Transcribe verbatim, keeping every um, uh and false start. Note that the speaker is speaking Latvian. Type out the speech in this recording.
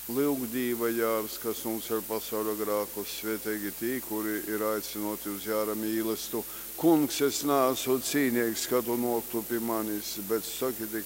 Lūgdīva Jārs, kas mums ir pasaulē grākus, svētīgi tī, kuri ir aicinoti uz Jāra mīlestību. Kungs, es neesmu cīnīgs, kad tu noktu pie manis, bet saki tikai